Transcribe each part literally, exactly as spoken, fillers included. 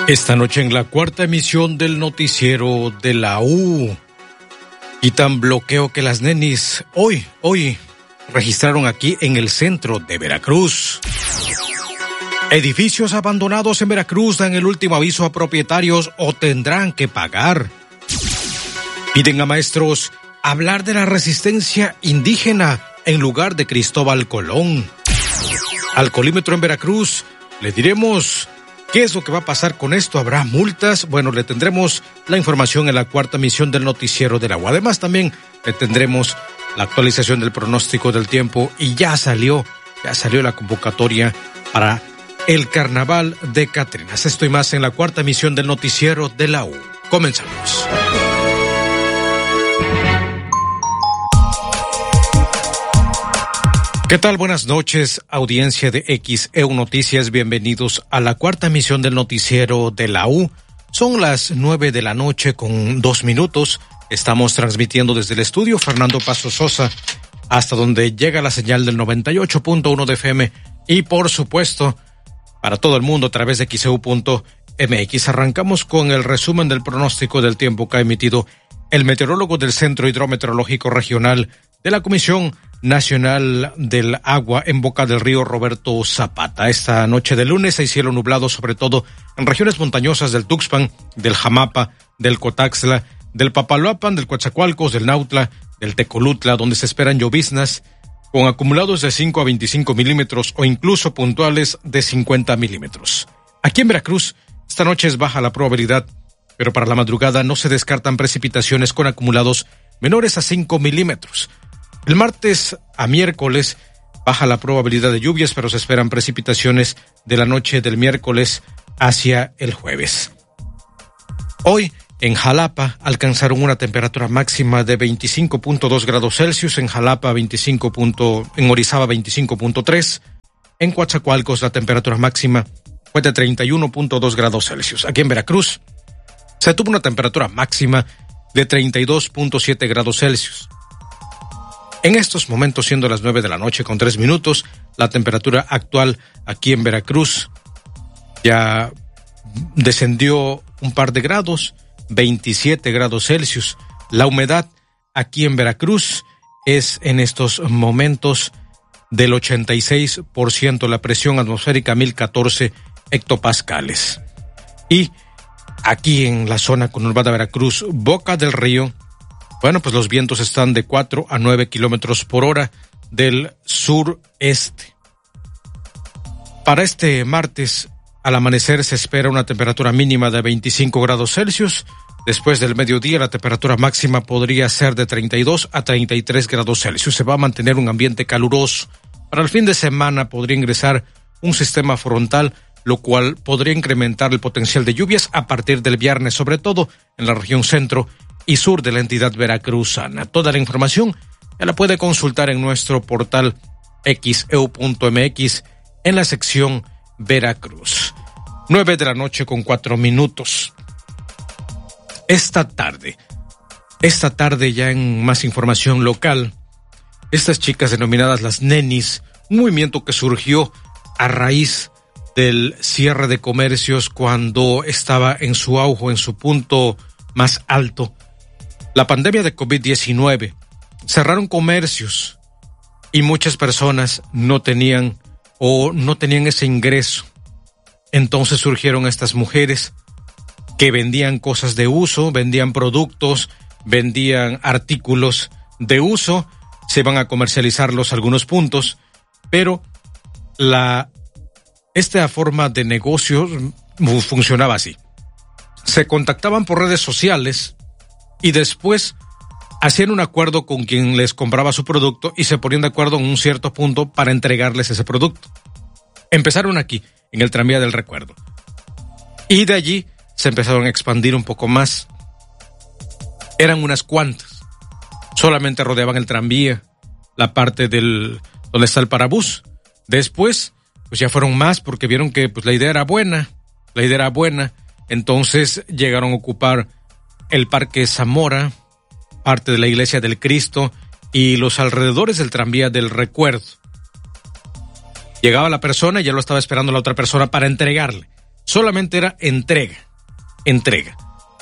Esta noche en la cuarta emisión del noticiero de la U, quitan bloqueo que las nenis hoy, hoy registraron aquí en el centro de Veracruz. Edificios abandonados en Veracruz dan el último aviso a propietarios o tendrán que pagar. Piden a maestros hablar de la resistencia indígena en lugar de Cristóbal Colón. Alcoholímetro en Veracruz, le diremos ¿qué es lo que va a pasar con esto? ¿Habrá multas? Bueno, le tendremos la información en la cuarta emisión del noticiero del agua. Además, también le tendremos la actualización del pronóstico del tiempo y ya salió, ya salió la convocatoria para el Carnaval de Catrinas. Esto y más en la cuarta emisión del noticiero de la U. Comenzamos. ¿Qué tal? Buenas noches, audiencia de X E U Noticias. Bienvenidos a la cuarta emisión del noticiero de la U. Son las nueve de la noche con dos minutos. Estamos transmitiendo desde el estudio Fernando Paso Sosa hasta donde llega la señal del noventa y ocho punto uno de F M y, por supuesto, para todo el mundo a través de X E U punto M X. Arrancamos con el resumen del pronóstico del tiempo que ha emitido el meteorólogo del Centro Hidrometeorológico Regional de la Comisión Nacional del Agua en Boca del Río, Roberto Zapata. Esta noche de lunes hay cielo nublado, sobre todo en regiones montañosas del Tuxpan, del Jamapa, del Cotaxla, del Papaloapan, del Coatzacoalcos, del Nautla, del Tecolutla, donde se esperan lloviznas con acumulados de cinco a veinticinco milímetros o incluso puntuales de cincuenta milímetros. Aquí en Veracruz, esta noche es baja la probabilidad, pero para la madrugada no se descartan precipitaciones con acumulados menores a cinco milímetros. El martes a miércoles baja la probabilidad de lluvias, pero se esperan precipitaciones de la noche del miércoles hacia el jueves. Hoy en Jalapa alcanzaron una temperatura máxima de veinticinco punto dos grados Celsius, en Jalapa veinticinco. En Orizaba veinticinco punto tres, en Coatzacoalcos la temperatura máxima fue de treinta y uno punto dos grados Celsius. Aquí en Veracruz se tuvo una temperatura máxima de treinta y dos punto siete grados Celsius. En estos momentos, siendo las nueve de la noche con tres minutos, la temperatura actual aquí en Veracruz ya descendió un par de grados, veintisiete grados Celsius. La humedad aquí en Veracruz es en estos momentos del ochenta y seis por ciento, la presión atmosférica mil catorce hectopascales. Y aquí en la zona conurbada Veracruz, Boca del Río, bueno, pues los vientos están de cuatro a nueve kilómetros por hora del sureste. Para este martes, al amanecer se espera una temperatura mínima de veinticinco grados Celsius. Después del mediodía, la temperatura máxima podría ser de treinta y dos a treinta y tres grados Celsius. Se va a mantener un ambiente caluroso. Para el fin de semana podría ingresar un sistema frontal, lo cual podría incrementar el potencial de lluvias a partir del viernes, sobre todo en la región centro y sur de la entidad veracruzana. Toda la información ya la puede consultar en nuestro portal X E U punto M X en la sección Veracruz. Nueve de la noche con cuatro minutos. Esta tarde, esta tarde ya en más información local, estas chicas denominadas las nenis, un movimiento que surgió a raíz del cierre de comercios cuando estaba en su auge, en su punto más alto, la pandemia de COVID diecinueve. Cerraron comercios y muchas personas no tenían o no tenían ese ingreso. Entonces surgieron estas mujeres que vendían cosas de uso, vendían productos, vendían artículos de uso, se iban a comercializarlos algunos puntos, pero la esta forma de negocio funcionaba así. Se contactaban por redes sociales y después hacían un acuerdo con quien les compraba su producto y se ponían de acuerdo en un cierto punto para entregarles ese producto. Empezaron aquí, en el tranvía del recuerdo. Y de allí se empezaron a expandir un poco más. Eran unas cuantas. Solamente rodeaban el tranvía, la parte del donde está el parabús. Después, pues ya fueron más porque vieron que pues la idea era buena, la idea era buena. Entonces llegaron a ocupar el Parque Zamora, parte de la Iglesia del Cristo y los alrededores del tranvía del recuerdo. Llegaba la persona y ya lo estaba esperando la otra persona para entregarle. Solamente era entrega, entrega.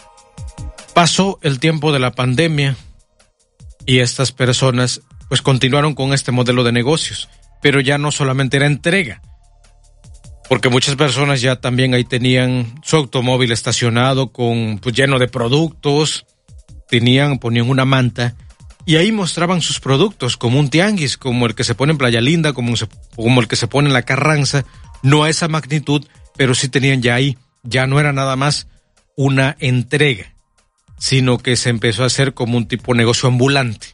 Pasó el tiempo de la pandemia y estas personas pues continuaron con este modelo de negocios, pero ya no solamente era entrega, porque muchas personas ya también ahí tenían su automóvil estacionado con pues lleno de productos, tenían, ponían una manta y ahí mostraban sus productos como un tianguis, como el que se pone en Playa Linda, como, se, como el que se pone en La Carranza, no a esa magnitud, pero sí tenían ya ahí, ya no era nada más una entrega, sino que se empezó a hacer como un tipo de negocio ambulante.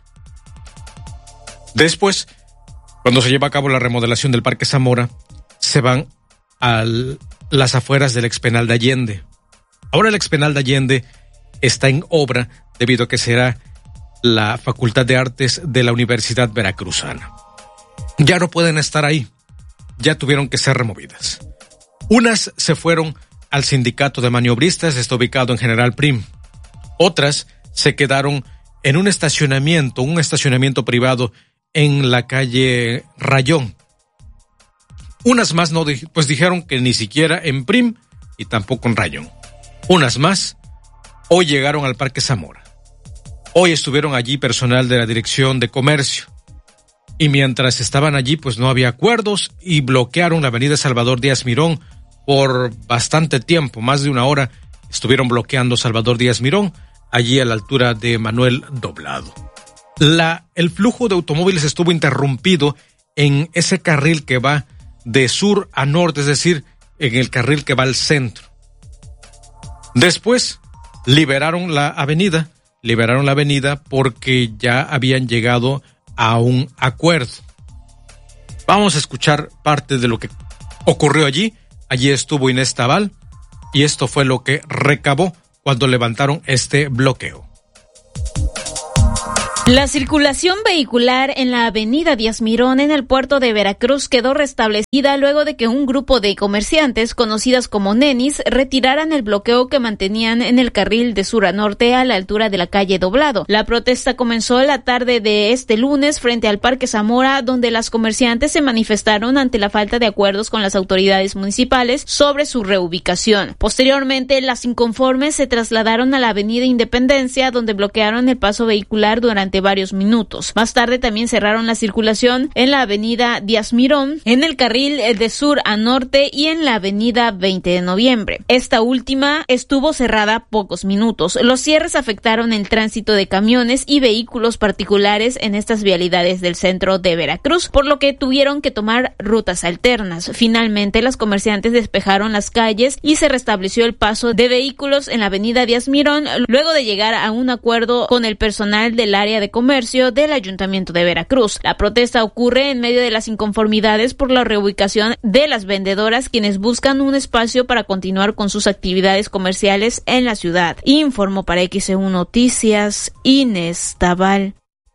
Después, cuando se lleva a cabo la remodelación del Parque Zamora, se van a las afueras del expenal de Allende. Ahora el expenal de Allende está en obra debido a que será la Facultad de Artes de la Universidad Veracruzana. Ya no pueden estar ahí, ya tuvieron que ser removidas. Unas se fueron al sindicato de maniobristas, está ubicado en General Prim. Otras se quedaron en un estacionamiento, un estacionamiento privado en la calle Rayón. Unas más no, pues dijeron que ni siquiera en Prim y tampoco en Rayón. Unas más hoy llegaron al Parque Zamora. Hoy estuvieron allí personal de la Dirección de Comercio. Y mientras estaban allí, pues no había acuerdos y bloquearon la avenida Salvador Díaz Mirón por bastante tiempo, más de una hora estuvieron bloqueando Salvador Díaz Mirón, allí a la altura de Manuel Doblado. La, el flujo de automóviles estuvo interrumpido en ese carril que va de sur a norte, es decir, en el carril que va al centro. Después liberaron la avenida, liberaron la avenida porque ya habían llegado a un acuerdo. Vamos a escuchar parte de lo que ocurrió allí. Allí estuvo Inés Tabal y esto fue lo que recabó cuando levantaron este bloqueo. La circulación vehicular en la avenida Díaz Mirón en el puerto de Veracruz quedó restablecida luego de que un grupo de comerciantes conocidas como nenis retiraran el bloqueo que mantenían en el carril de sur a norte a la altura de la calle Doblado. La protesta comenzó la tarde de este lunes frente al Parque Zamora, donde las comerciantes se manifestaron ante la falta de acuerdos con las autoridades municipales sobre su reubicación. Posteriormente, las inconformes se trasladaron a la avenida Independencia, donde bloquearon el paso vehicular durante varios minutos. Más tarde también cerraron la circulación en la avenida Díaz Mirón, en el carril de sur a norte y en la avenida veinte de noviembre. Esta última estuvo cerrada pocos minutos. Los cierres afectaron el tránsito de camiones y vehículos particulares en estas vialidades del centro de Veracruz, por lo que tuvieron que tomar rutas alternas. Finalmente, las comerciantes despejaron las calles y se restableció el paso de vehículos en la avenida Díaz Mirón, luego de llegar a un acuerdo con el personal del área de comercio del Ayuntamiento de Veracruz. La protesta ocurre en medio de las inconformidades por la reubicación de las vendedoras, quienes buscan un espacio para continuar con sus actividades comerciales en la ciudad. Informó para X E U Noticias, Inés Tabal.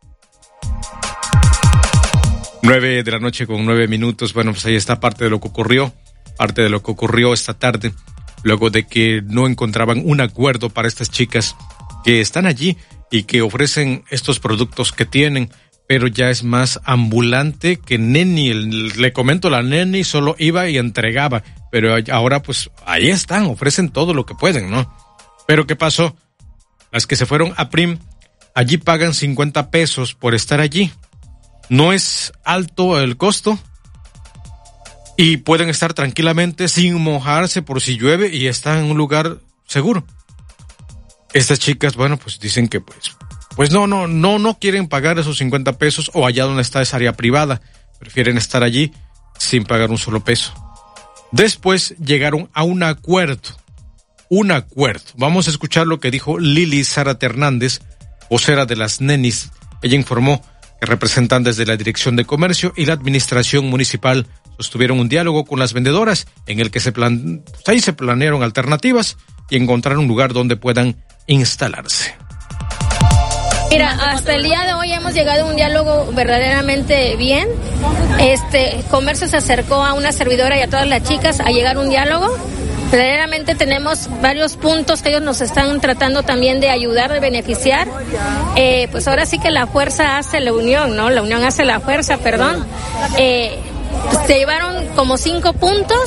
Nueve de la noche con nueve minutos. Bueno, pues ahí está parte de lo que ocurrió, parte de lo que ocurrió esta tarde, luego de que no encontraban un acuerdo para estas chicas que están allí y que ofrecen estos productos que tienen, pero ya es más ambulante que neni. Le comento, la neni solo iba y entregaba, pero ahora pues ahí están, ofrecen todo lo que pueden, ¿no? Pero ¿qué pasó? Las que se fueron a Prim, allí pagan cincuenta pesos por estar allí. No es alto el costo y pueden estar tranquilamente sin mojarse por si llueve y están en un lugar seguro. Estas chicas, bueno, pues dicen que pues, pues no, no, no, no quieren pagar esos cincuenta pesos o allá donde está esa área privada. Prefieren estar allí sin pagar un solo peso. Después llegaron a un acuerdo, un acuerdo. Vamos a escuchar lo que dijo Lili Zárate Hernández, vocera de las nenis. Ella informó que representantes de la Dirección de Comercio y la Administración Municipal sostuvieron un diálogo con las vendedoras en el que se plan, pues ahí se planearon alternativas y encontrar un lugar donde puedan instalarse. Mira, hasta el día de hoy hemos llegado a un diálogo verdaderamente bien. Este comercio se acercó a una servidora y a todas las chicas a llegar a un diálogo. Verdaderamente tenemos varios puntos que ellos nos están tratando también de ayudar, de beneficiar. Eh, pues ahora sí que la fuerza hace la unión, ¿no? La unión hace la fuerza, perdón. Eh, Se llevaron como cinco puntos.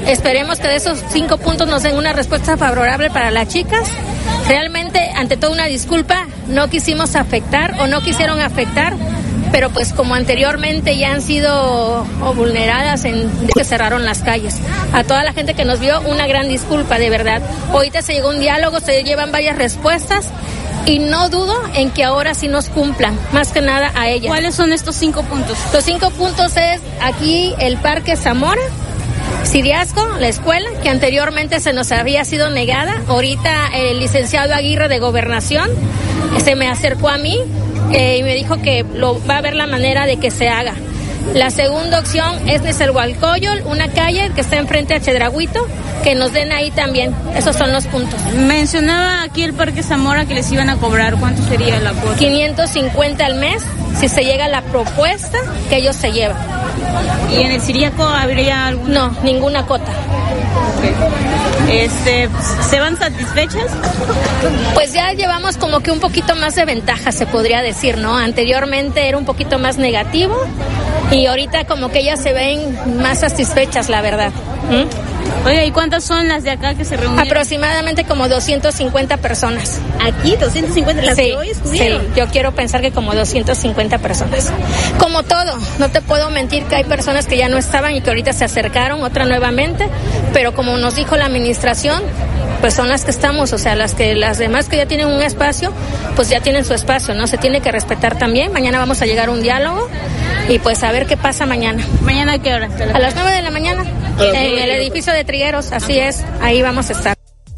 Esperemos que de esos cinco puntos nos den una respuesta favorable para las chicas. Realmente, ante todo, una disculpa, no quisimos afectar o no quisieron afectar, pero pues como anteriormente ya han sido vulneradas en que cerraron las calles. A toda la gente que nos vio, una gran disculpa, de verdad. Ahorita se llegó un diálogo, se llevan varias respuestas y no dudo en que ahora sí nos cumplan, más que nada a ellas. ¿Cuáles son estos cinco puntos? Los cinco puntos es aquí el Parque Zamora, Siriasco, la escuela, que anteriormente se nos había sido negada. Ahorita el licenciado Aguirre de Gobernación se me acercó a mí eh, y me dijo que lo, va a haber la manera de que se haga. La segunda opción es Nezahualcóyotl, una calle que está enfrente a Chedrauito, que nos den ahí también. Esos son los puntos. Mencionaba aquí el Parque Zamora que les iban a cobrar. ¿Cuánto sería la cuota? quinientos cincuenta al mes, si se llega a la propuesta que ellos se llevan. ¿Y en el Siriaco habría alguna? No, ninguna cota. Okay. Este, ¿se van satisfechas? Pues ya llevamos como que un poquito más de ventaja, se podría decir, ¿no? Anteriormente era un poquito más negativo y ahorita como que ellas se ven más satisfechas, la verdad. ¿Mm? Oiga, ¿y cuántas son las de acá que se reunieron? Aproximadamente como doscientas cincuenta personas. ¿Aquí? ¿doscientas cincuenta? ¿Las sí, que hoy estuvieron? Sí, yo quiero pensar que como doscientas cincuenta personas. Como todo, no te puedo mentir que hay personas que ya no estaban y que ahorita se acercaron, otra nuevamente, pero como nos dijo la administración, pues son las que estamos, o sea, las que las demás que ya tienen un espacio, pues ya tienen su espacio, ¿no? Se tiene que respetar también. Mañana vamos a llegar a un diálogo y pues a ver qué pasa mañana. ¿Mañana a qué hora? A las nueve de la mañana, en el edificio de Trigueros, así es, ahí vamos a estar.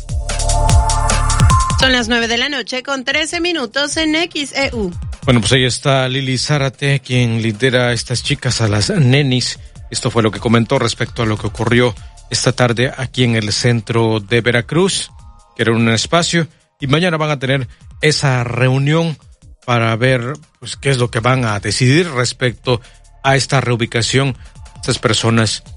Son las nueve de la noche con trece minutos en X E U. Bueno, pues ahí está Lili Zárate, quien lidera a estas chicas, a las nenis. Esto fue lo que comentó respecto a lo que ocurrió esta tarde aquí en el centro de Veracruz, que era un espacio, y mañana van a tener esa reunión para ver pues qué es lo que van a decidir respecto a esta reubicación de estas personas